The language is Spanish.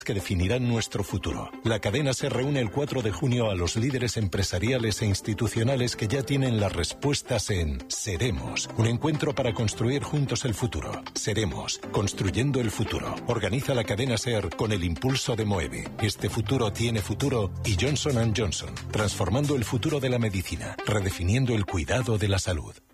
que definirán nuestro futuro. La cadena se reúne el 4 de junio a los líderes empresariales e institucionales que ya tienen las respuestas en Seremos, un encuentro para construir juntos el futuro. Seremos, construyendo el futuro. Organiza la cadena SER con el impulso de Moeve. Este futuro tiene futuro y Johnson & Johnson, transformando el futuro de la medicina, redefiniendo el cuidado de la salud.